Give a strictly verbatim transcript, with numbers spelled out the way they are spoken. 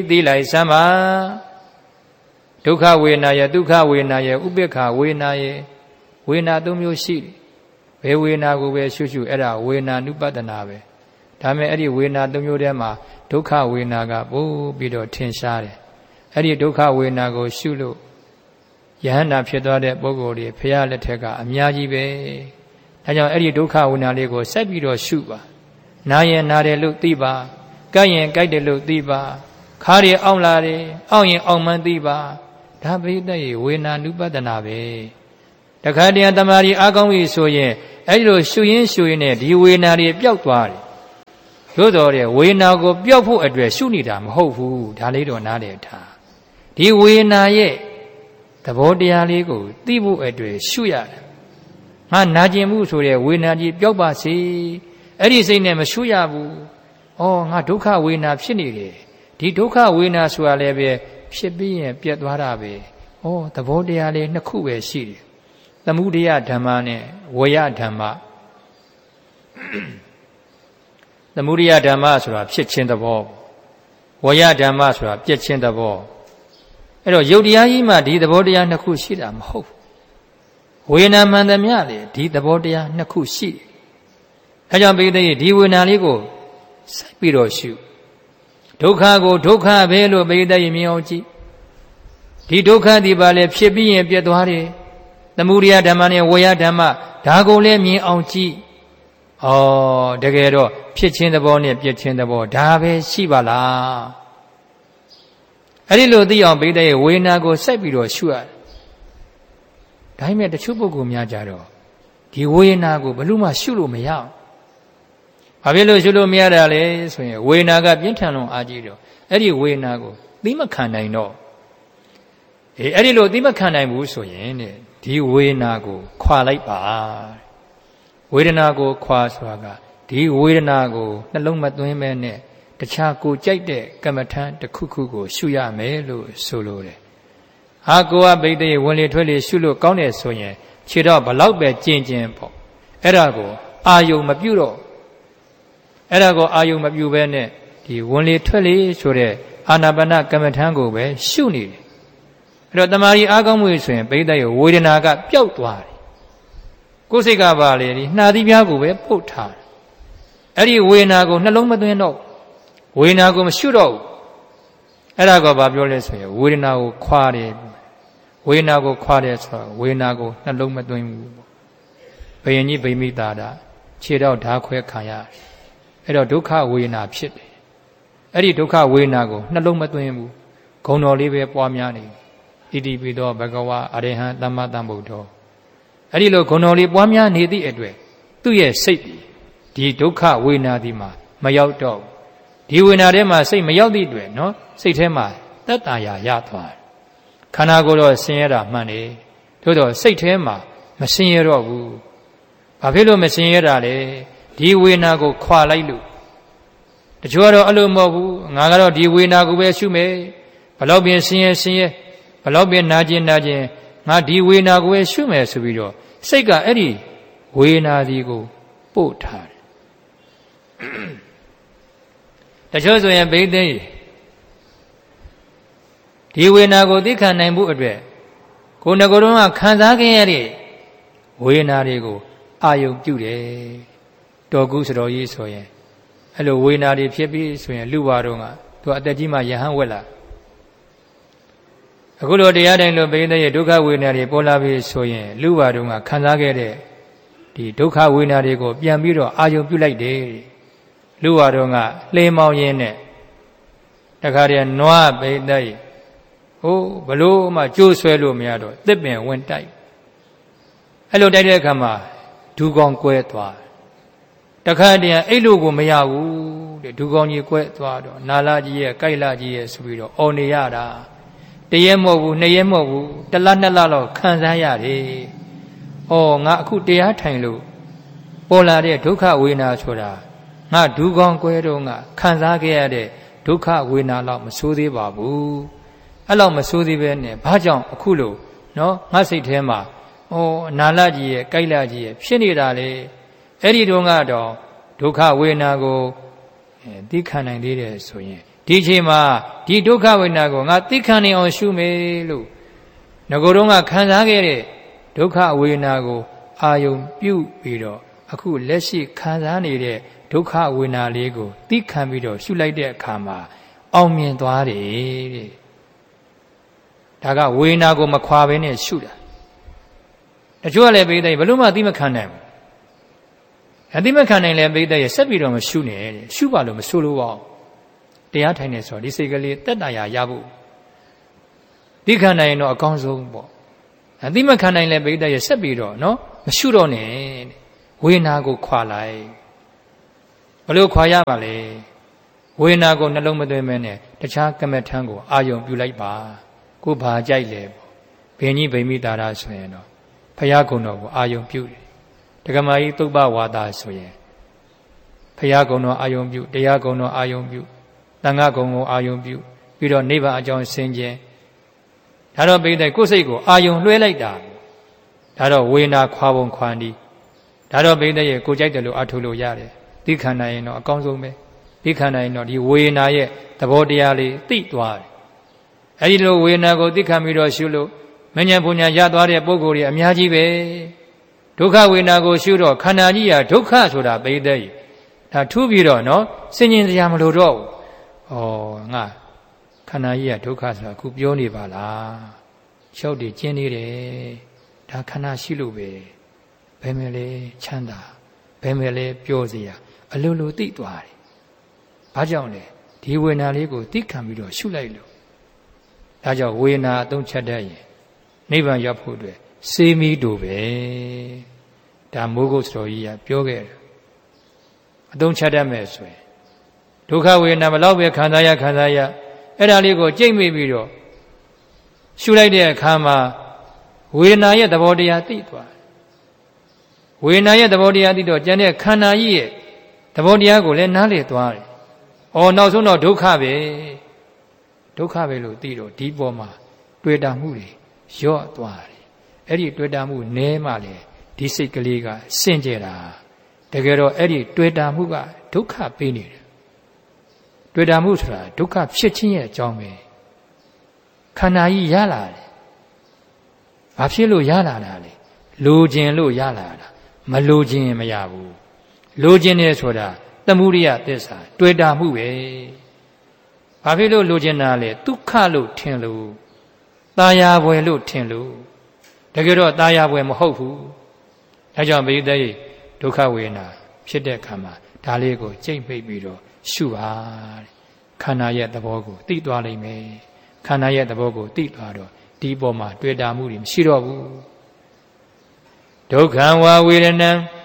သိလိုက်စမ်းပါဒုက္ခဝေဒနာရဲ့ဒုက္ခဝေဒနာရဲ့ဥပေက္ခဝေဒနာရဲ့ဝေဒနာသုံးမျိုးရှိတယ်ဘယ်ဝေဒနာကိုပဲရှုရှုအဲ့ဒါဝေဒနာနုပဒနာပဲဒါမဲ့အဲ့ဒီဝေဒနာသုံးမျိုးထဲမှာဒုက္ခဝေဒနာကပို့ပြီးတော့ထင်ရှားတယ်အဲ့ဒီဒုက္ခဝေဒနာကိုရှုလို့ယဟန္တာဖြစ်သွားတဲ့ပုဂ္ဂိုလ်တွေဖရာလက်ထက်ကအများကြီးပဲဒါကြောင့်အဲ့ဒီဒုက္ခဝေဒနာလေးကိုဆက်ပြီးတော့ရှုပါနာရင်နာတယ်လို့သိပါကြိုက်ရင်ကြိုက်တယ်လို့သိပါခါရီအောင်လာတယ်အောင့်ရင်အောင်မှန်းသိပါဒါပိဋကရဲ့ဝေဒနာနုပဒနာပဲတခါတည်းတမာရီအားကောင်းပြီဆိုရင်အဲ့ဒီလိုရှုရင်းရှုရင်းနဲ့ဒီဝေဒနာတွေပျောက်သွားတယ်သို့တော်တဲ့ဝေဒနာကိုပျောက်ဖို့အတွက်ရှုနေတာမဟုတ်ဘူးဒါလေးတော့နားလည်ထားဒီဝေဒနာရဲ့သဘောတရားလေးကိုသိဖို့အတွက်ရှုရတယ်ငါနာကျင်မှုဆိုတဲ့ဝေဒနာကြီးပျောက်ပါစေအဲ့ဒီစိတ်နဲ့မရှုရဘူးဩငါဒုက္ခဝေဒနာဖြစ်နေတယ်ဒီဒုက္ခဝေဒနာဆိုတာလည်းပဲဖြစ်ပြီးရင်ပြတ်သွားတာပဲဩသဘောတရားလေးနှစ်ခုပဲရှိတယ်သမုဒယဓမ္မနဲ့ဝေယဓမ္မသမုဒယဓမ္မဆိုတာဖြစ်ခြင်းသဘောဝေယဓမ္မဆိုတာပြည့်ခြင်းသဘောအဲ့တော့ယုတ်တရားကြီးမှဒီသဘောတရားနှစ်ခုရှိတာမဟုတ်ဝေဒနာမှန်သမျှလေဒီသဘောတရားနှစ်ခုရှိတယ်အဲကြောင့်ပိဋကရဲ့ဒီဝေဒနာလေးကိုစိုက်ပြီးတော့ရှုဒုက္ခကိုဒုက္ခပဲလို့ပိဋကရဲ့မြင်အောင်ကြည့်ဒီဒုက္ခဒီပါလေဖြစ်ပြီးရင်ပြတ်သွားတယ်သမုဒယဓမ္မနဲ့ဝေယဓမ္မဒါကိုလည်းမြင်အောင်ကြည့်ဩတကယ်တော့ဖြစ်ခြင်းသဘောနဲ့ပြည့်ခြင်းသဘောဒါပဲရှိပါလားအဲ့ဒီလိုသိအောင်ပိဋကရဲ့ဝေဒနာကိုစိုက်ပြီးတော့ရှုရတယ်ဒါပေမဲ့တချို့ပုဂ္ဂိုလ်များကြတော့ဒီဝေဒနာကိုဘယ်လို့မှရှုလို့မရအောင်ဘာဖြစ်လို့ရှုလို့မရတာလဲဆိုရင်ဝေဒနာကပြင်းထန်လွန်အားကြီးတော့အဲ့ဒီဝေဒနာကိုသိမခံနိုင်တော့အေးအဲ့ဒီလိုသိမခံနိုင်ဘူးဆိုရင်တဲ့ဒီဝေဒနာကိုခွာလိုက်ပါဝေဒနာကိုခွာဆိုတာကဒီဝေဒနာကိုနှလုံးမသွင်းမဲနဲ့တခြားကိုကြိုက်တဲ့ကမ္မထံတစ်ခုခုကိုရှုရမယ်လို့ဆိုလိုတယ်ဟာကိုကပိဋကရဲ့ဝင်လေထွက်လေရှုလို့ကောင်းတယ်ဆိုရင်ခြေတော့ဘလောက်ပဲကျင်ကျင်ပေါ့အဲ့ဒါကိုအာယုံမပြုတ်တော့အဲ့ဒါကိုအာယုံမပြုတ်ပဲနဲ့ဒီဝင်လေထွက်လေဆိုတဲ့အာနာပါနကမ္မထံကိုပဲရှုနေတယ်အဲ့တော့တမာရီအားကောင်းမှုဆိုရင်ပိဋကရဲ့ဝေဒနာကပျောက်သွားတယ်ကိုယ်စိတ်ကပါလေဒီနှာသီးပြားကိုပဲပုတ်ထားတယ်အဲ့ဒီဝေဒနာကိုနှလုံးမသွင်းတော့ဝေဒနာကိုမရှုတော့ဘူးအဲ့ဒါကဘာပြောလဲဆိုရင်ဝေဒနာကိုခွာတယ်ဝေဒနာကိုခွာတယ်ဆိုတော့ဝေဒနာကိုနှလုံးမသွင်းဘူးပေါ့ဘယင်ကြီးဗိမိတာတာခြေတော့ဓာခွဲခံရတယ်အဲ့တော့ဒုက္ခဝေဒနာဖြစ်တယ်အဲ့ဒီဒုက္ခဝေဒနာကိုနှလုံးမသွင်းဘူးဂုဏ်တော်လေးပဲပွားများနေဣတိပိသောဘဂဝါအရဟံသမ္မာသမ္ဗုဒ္ဓောအဲ့ဒီလိုဂုဏ်တော်လေးပွားများနေသည့်အတွက်သူ့ရဲ့စိတ်ဒီဒုက္ခဝေဒနာဒီမှာမရောက်တော့ဒီဝေဒနာထဲမှာစိတ်မရောက်သည့်အတွက်နော်စိတ်ထဲမှာသက်သာရာရသွားတယ်ခန္ဓာကိုယ်တော့ဆင်းရဲတာမှန်တယ်သို့တော့စိတ်ထဲမှာမဆင်းရဲတော့ဘူးဘာဖြစ်လို့မဆင်းရဲတာလဲဒီဝေဒနာကိုခွာလိုက်လို့တချို့ကတော့အဲ့လိုမဟုတ်ဘူးငါကတော့ဒီဝေဒနာကိုပဲရှုမယ်ဘလောက်ပြင်ဆင်းရဲဆင်းရဲဘလောက်ပြင်နာကျင်နာကျင်ငါဒီဝေဒနာကိုပဲရှုမယ်ဆိုပြီးတော့စိတ်ကအဲ့ဒီဝေဒနာဒီကိုပို့ထားတယ်တချို့ဆိုရင်ဘိသိဒီဝေဒနာကိုသိခံနိုင်မှုအတွက်ကိုယ်ငကိုယ်တော့ခံစားခဲ့ရတဲ့ဝေဒနာတွေကိုအာယုံပြုတယ်တော်ကုစတော်ကြီးဆိုရင်အဲ့လိုဝေဒနာတွေဖြစ်ပြီးဆိုရင်လူပါတော့ကသူအသက်ကြီးမှယဟန်ဝက်လာအခုလိုတရားတိုင်းလိုဘိသိရဲ့ဒုက္ခဝေဒနာတွေပေါ်လာပြီးဆိုရင်လူပါတော့ကခံစားခဲ့တဲ့ဒီဒုက္ခဝေဒနာတွေကိုပြန်ပြီးတော့အာယုံပြုလိုက်တယ်လူပါတော့ကလှေမောင်းရင်းနဲ့တခါတည်းနွားဘိသိဟိုဘလို့မှကြိုးဆွဲလို့မရတော့တစ်ပင်ဝင်တိုက်အဲ့လိုတိုက်တဲ့အခါမှာဒူကောင်ကွဲသွားတခါတည်းအဲ့လိုကိုမရဘူးတဲ့ဒူကောင်ကြီးကွဲသွားတော့နာလာကြီးရဲ့ကြိုက်လာကြီးရဲ့ဆိုပြီးတော့အော်နေရတာတရက်မဟုတ်ဘူးနှစ်ရက်မဟုတ်ဘူးတလနှစ်လလောက်ခံစားရတယ်ဩငါအခုတရားထိုင်လို့ပေါ်လာတဲ့ဒုက္ခဝေဒနာဆိုတာငါဒူကောင်ကွဲတော့ငါခံစားခဲ့ရတဲ့ဒုက္ခဝေဒနာလောက်မဆိုးသေးပါဘူးအဲ့လောက်မဆိုးသေးပဲနဲ့ဘာကြောင့်အခုလို့နော်ငါစိတ်ထဲမှာဩအနာလကြီးရဲ့ကြိုက်လာကြီးရဲ့ဖြစ်နေတာလေအဲ့ဒီတုန်းကတော့ဒုက္ခဝေဒနာကိုသိခံနိုင်သေးတယ်ဆိုရင်ဒီဒီအချိန်မှာဒီဒုက္ခဝေဒနာကိုငါသိခံနေအောင်ရှုမယ်လို့ငကိုယ်တော့ကခံစားခဲ့တဲ့ဒုက္ခဝေဒနာကိုအာယုံပြုပြီးတော့အခုလက်ရှိခံစားနေတဲ့ဒုက္ခဝေဒနာလေးကိုသိခံပြီးတော့ရှုလိုက်တဲ့အခါမှာအောင်မြင်သွားတယ်တဲ့ဒါကဝေဒနာကိုမခွာဘဲနဲ့ရှုတာတချို့ကလည်းပိဋကဘယ်လို့မှသိမခံနိုင်ဘူးအသိမခံနိုင်လည်းပိဋကရဲ့ဆက်ပြီးတော့မရှုနဲ့တဲ့ရှုပါလို့မဆိုလို့ပါတရားထိုင်နေဆိုဒီစိတ်ကလေးတက်တာရရဖို့သိခံနိုင်ရင်တော့အကောင်းဆုံးပေါ့အသိမခံနိုင်လည်းပိဋကရဲ့ဆက်ပြီးတော့နော်မရှုတော့နဲ့ဝေဒနာကိုခွာလိုက်ဘယ်လိုခွာရပါလဲဝေဒနာကိုနှလုံးမသွင်းမဲနဲ့တခြားကမ္မထံကိုအာယုံပြုလိုက်ပါကိုဘာကြိုက်လဲပေါ့ဘင်းကြီးဗိမိတာရဆိုရင်တော့ဖရာကုံတော်ကိုအာယုံပြုတယ်ဒကမာကြီးသုပ္ပဝါဒဆိုရင်ဖရာကုံတော်အာယုံပြုတရားကုံတော်အာယုံပြုသံဃာကုံကိုအာယုံပြုပြီးတော့နိဗ္ဗာန်အကြောင်းဆင်ခြင်ဒါတော့ပိဋကကိုယ်စိတ်ကိုအာယုံလွှဲလိုက်တာဒါတော့ဝေဒနာခွာပုံခွာနည်းဒါတော့ပိဋကရဲ့ကိုကြိုက်တယ်လို့အထုလို့ရတယ်သိခံနိုင်ရင်တော့အကောင်းဆုံးပဲသိခံနိုင်ရင်တော့ဒီဝေဒနာရဲ့သဘောတရားလေးသိသွားတယ်အဲဒီလိုဝေဒနာကိုသိခံပြီးတော့ရှုလို့မဉ္ဇဉ်ပူညာရသွားတဲ့ပုဂ္ဂိုလ်တွေအများကြီးပဲဒုက္ခဝေဒနာကိုရှုတော့ခန္ဓာကြီးဟာဒုက္ခဆိုတာပိဋကကြီးဒါထူးပြီးတော့နော်စင်ញင်တရားမလို့တော့ဘူးဩငါခန္ဓာကြီးကဒုက္ခဆိုတာအခုပြောနေပါလားရှောက်တည်ကျင်းနေတယ်ဒါခန္ဓာရှိလို့ပဲဘယ်မဲ့လဲချမ်းသာဘယ်မဲ့လဲပြောစရာအလိုလိုသိသွားတယ်ဘာကြောင့်လဲဒီဝေဒနာလေးကိုသိခံပြီးတော့ရှုလိုက်လို့ဒါကြောင့်ဝေဒနာအသုံးချက်တတ်ရင်နိဗ္ဗာန်ရောက်ဖို့အတွက်စေမီတို့ပဲဒါမိုးကုတ်တော်ကြီးကပြောခဲ့တယ်အသုံးချက်တတ်မယ်ဆိုရင်ဒုက္ခဝေဒနာဘလောက်ပဲခံစားရခံစားရအဲ့ဒါလေးကိုကြိတ်မိပြီးတော့ရှုလိုက်တဲ့အခါမှာဝေဒနာရဲ့သဘောတရားသိသွားတယ်ဝေဒနာရဲ့သဘောတရားသိတော့ကျန်တဲ့ခန္ဓာကြီးရဲ့သဘောတရားကိုလည်းနားလည်သွားတယ်။အော်နောက်ဆုံးတော့ဒုက္ခပဲဒုက္ခပဲလို့သိတော့ဒီပေါ်မှာတွေ့တာမှုတွေရော့သွားတယ်။အဲ့ဒီတွေ့တာမှုနည်းမှလေဒီစိတ်ကလေးကစင်ကြယ်တာတကယ်တော့အဲ့ဒီတွေ့တာမှုကဒုက္ခပေးနေတယ်။တွေ့တာမှုဆိုတာဒုက္ခဖြစ်ခြင်းရဲ့အကြောင်းပဲခန္ဓာကြီးရလာတယ်။ဘာဖြစ်လို့ရလာတာလဲလိုခြင်းလို့ရလာတာမလိုခြင်းမရဘူးလိုခြင်းနဲ့ဆိုတာသမုဒိယသစ္စာတွေ့တာမှုပဲဘာဖြစ်လို့လိုခြင်းတာလဲဒုက္ခလို့ထင်လို့ตายာပွဲလို့ထင်လို့တကယ်တော့ตายာပွဲမဟုတ်ဘူးဒါကြောင့်ပိဋကရဲ့ဒုက္ခဝေဒနာဖြစ်တဲ့အခါမှာဒါလေးကိုကြိတ်ပိတ်ပြီးတော့ရှုပါတဲ့ခန္ဓာရဲ့သဘောကိုသိသွားလိမ့်မယ်ခန္ဓာရဲ့သဘောကိုသိသွားတော့ဒီပေါ်မှာတွေ့တာမှုတွေမရှိတော့ဘူးဒုက္ခဝဝေဒနံ